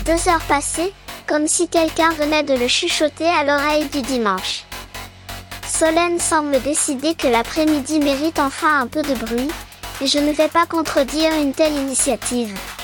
2 heures passées, comme si quelqu'un venait de le chuchoter à l'oreille du dimanche. Solène semble décider que l'après-midi mérite enfin un peu de bruit, et je ne vais pas contredire une telle initiative.